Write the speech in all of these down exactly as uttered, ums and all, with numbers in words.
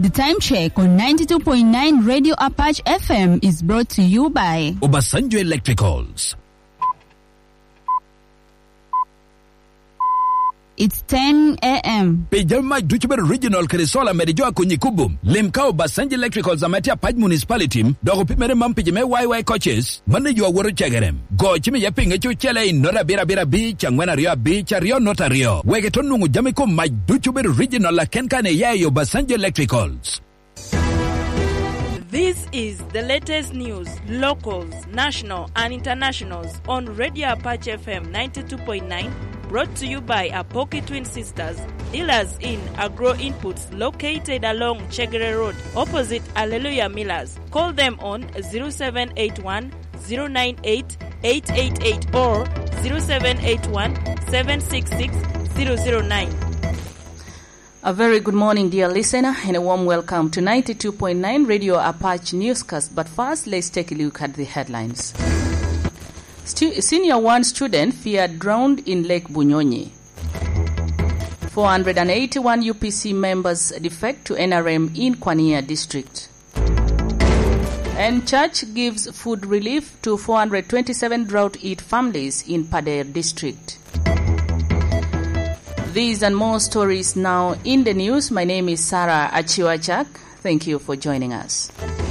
The time check on ninety-two point nine Radio Apache F M is brought to you by Obasanjo Electricals. It's ten a.m. Pejama Duchber Regional Kerisola Merijoa Kunyikubum. Limkao Basanji Electrical Zamatia Paj Municipality. Dogo Pimere Mampijame Y Y coaches. Manage your word chagarem. Go Chimi Yaping at your chele in Nora Bira Bira Beach and Wenaria Beach, Rio Notario. Wegetonu Jamiko, my Duchber Regional Kenkane Yayo Basanji Electricals. This is the latest news, locals, national and internationals on Radio Apache F M ninety-two point nine. Brought to you by Apoki Twin Sisters, dealers in agro inputs located along Chegere Road, opposite Alleluia Millers. Call them on zero seven eight one, zero nine eight, eight eight eight or zero seven eight one, seven six six, zero zero nine. A very good morning, dear listener, and a warm welcome to ninety-two point nine Radio Apache Newscast. But first, let's take a look at the headlines. Stu- Senior one student feared drowned in Lake Bunyonyi. four hundred eighty-one U P C members defect to N R M in Kwaniya district. And church gives food relief to four hundred twenty-seven drought-hit families in Pader district. These and more stories now in the news. My name is Sarah Achiwachak. Thank you for joining us.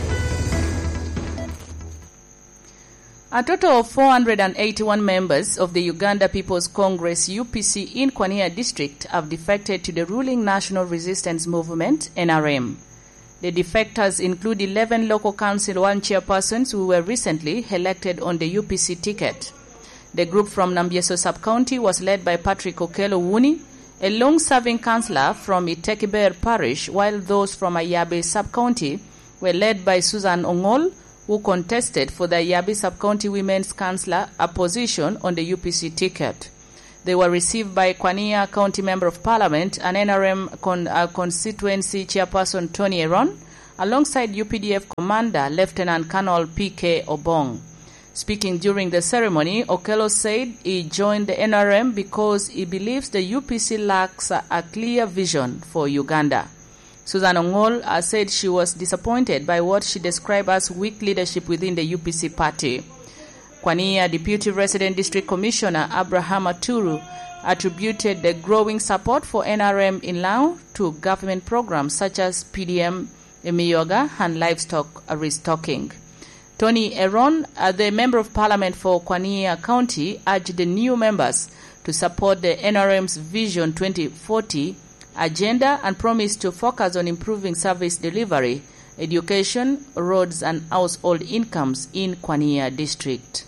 A total of four hundred eighty-one members of the Uganda People's Congress U P C in Kwaniya district have defected to the ruling National Resistance Movement, N R M. The defectors include eleven local council one chairpersons who were recently elected on the U P C ticket. The group from Nambieso sub-county was led by Patrick Okelo Wuni, a long-serving councillor from Itekiber Parish, while those from Ayabe sub-county were led by Susan Ongol, who contested for the Ayabe sub-county women's councillor a position on the U P C ticket. They were received by Kwaniya County Member of Parliament and N R M con- uh, constituency chairperson Tony Eron, alongside U P D F Commander Lieutenant Colonel P K Obong. Speaking during the ceremony, Okello said he joined the N R M because he believes the U P C lacks a, a clear vision for Uganda. Susan Ongol uh, said she was disappointed by what she described as weak leadership within the U P C party. Kwaniya Deputy Resident District Commissioner Abraham Aturu attributed the growing support for N R M in Lao to government programs such as P D M, Emiyoga, and livestock restocking. Tony Eron, uh, the Member of Parliament for Kwaniya County, urged the new members to support the N R M's Vision twenty forty agenda and promised to focus on improving service delivery, education, roads, and household incomes in Kwaniya district.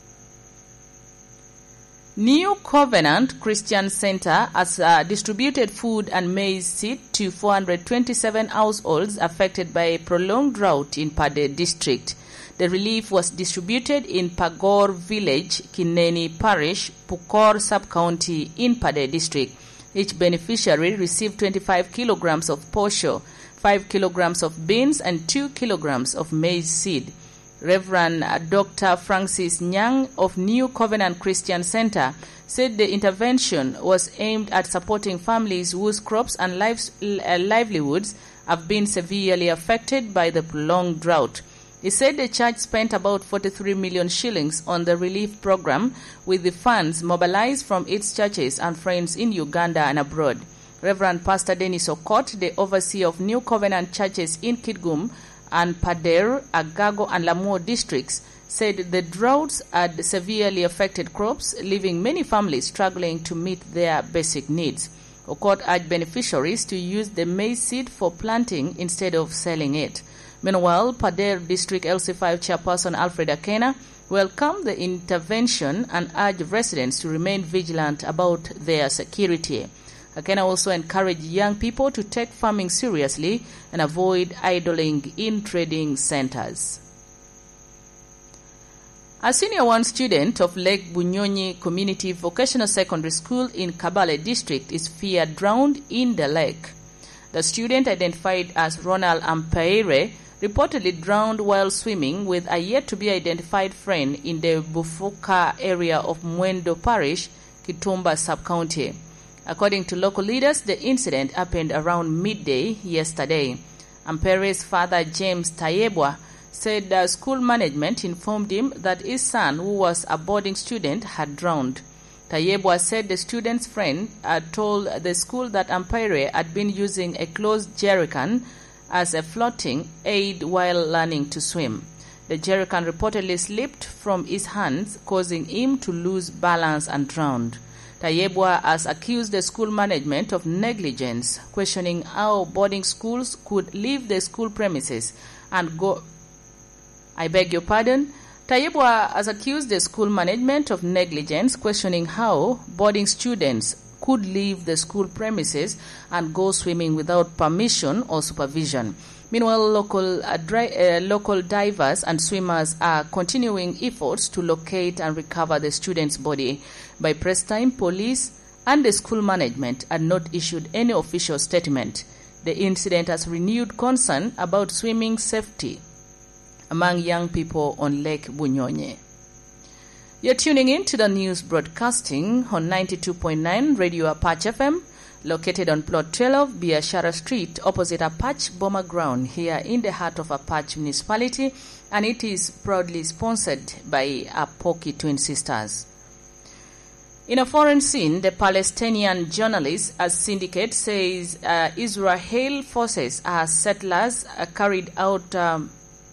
New Covenant Christian Center has uh, distributed food and maize seed to four hundred twenty-seven households affected by a prolonged drought in Pade district. The relief was distributed in Pagor village, Kineni parish, Pukor sub-county in Pade district. Each beneficiary received twenty-five kilograms of posho, five kilograms of beans, and two kilograms of maize seed. Reverend Doctor Francis Nyang of New Covenant Christian Center said the intervention was aimed at supporting families whose crops and lives, uh, livelihoods have been severely affected by the prolonged drought. He said the church spent about forty-three million shillings on the relief program, with the funds mobilized from its churches and friends in Uganda and abroad. Reverend Pastor Dennis Okot, the overseer of New Covenant churches in Kitgum and Pader, Agago, and Lamu districts, said the droughts had severely affected crops, leaving many families struggling to meet their basic needs. Okot urged beneficiaries to use the maize seed for planting instead of selling it. Meanwhile, Pader District L C five Chairperson Alfred Akena welcomed the intervention and urged residents to remain vigilant about their security. Akena also encouraged young people to take farming seriously and avoid idling in trading centers. A senior one student of Lake Bunyonyi Community Vocational Secondary School in Kabale District is feared drowned in the lake. The student, identified as Ronald Ampeire, reportedly drowned while swimming with a yet-to-be-identified friend in the Bufuka area of Mwendo Parish, Kitumba sub-county. According to local leaders, the incident happened around midday yesterday. Ampere's father, James Tayebwa, said the school management informed him that his son, who was a boarding student, had drowned. Tayebwa said the student's friend had told the school that Ampere had been using a closed jerrycan as a floating aid while learning to swim. The jerrycan reportedly slipped from his hands, causing him to lose balance and drowned. Tayebwa has accused the school management of negligence, questioning how boarding schools could leave the school premises and go... I beg your pardon? Tayebwa has accused the school management of negligence, questioning how boarding students could leave the school premises and go swimming without permission or supervision. Meanwhile, local uh, dry, uh, local divers and swimmers are continuing efforts to locate and recover the student's body. By press time, police and the school management had not issued any official statement. The incident has renewed concern about swimming safety among young people on Lake Bunyonyi. You're tuning in to the news broadcasting on ninety-two point nine Radio Apache F M, located on Plot twelve, Biashara Street, opposite Apache Bomber Ground, here in the heart of Apache Municipality, and it is proudly sponsored by Apoki Twin Sisters. In a foreign scene, the Palestinian Journalists as Syndicate says uh, Israel forces as settlers uh, carried out... Um,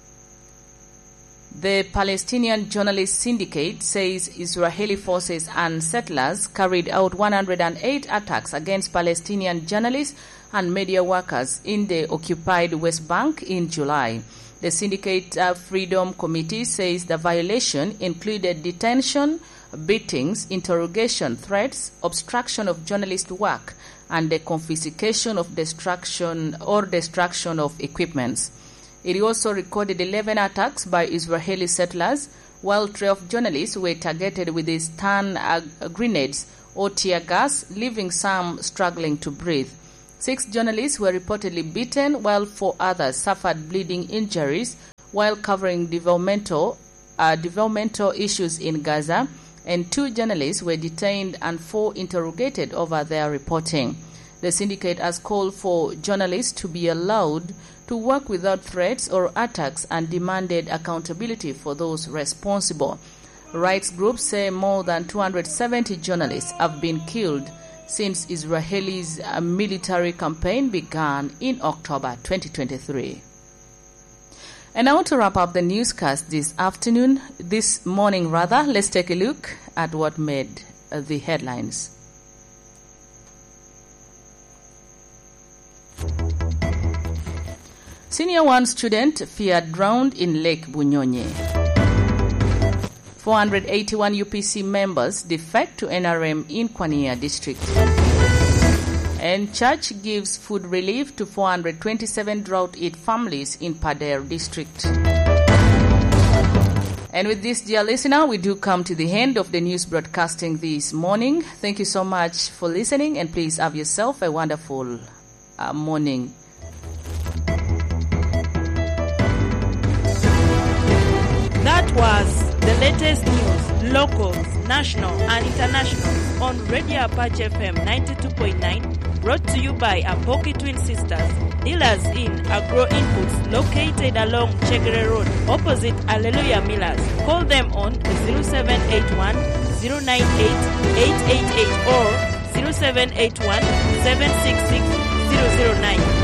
The Palestinian Journalist Syndicate says Israeli forces and settlers carried out one hundred eight attacks against Palestinian journalists and media workers in the occupied West Bank in July. The Syndicate uh, Freedom Committee says the violation included detention, beatings, interrogation, threats, obstruction of journalist work, and the confiscation of destruction or destruction of equipments. It also recorded eleven attacks by Israeli settlers, while twelve journalists were targeted with these stun uh, grenades or tear gas, leaving some struggling to breathe. Six journalists were reportedly beaten, while four others suffered bleeding injuries while covering developmental, uh, developmental issues in Gaza, and two journalists were detained and four interrogated over their reporting. The syndicate has called for journalists to be allowed to work without threats or attacks and demanded accountability for those responsible. Rights groups say more than two hundred seventy journalists have been killed since Israel's uh, military campaign began in October twenty twenty-three. And now to wrap up the newscast this afternoon, this morning rather, let's take a look at what made uh, the headlines. Senior one student feared drowned in Lake Bunyonyi. four hundred eighty-one U P C members defect to N R M in Kwania district. And church gives food relief to four hundred twenty-seven drought-hit families in Pader district. And with this, dear listener, we do come to the end of the news broadcasting this morning. Thank you so much for listening, and please have yourself a wonderful uh, morning. That was the latest news, locals, national and international on Radio Apache F M ninety-two point nine, brought to you by Apoki Twin Sisters, dealers in agro inputs located along Chegere Road, opposite Alleluia Millers. Call them on zero seven eight one, zero nine eight, eight eight eight or zero seven eight one, seven six six, zero zero nine.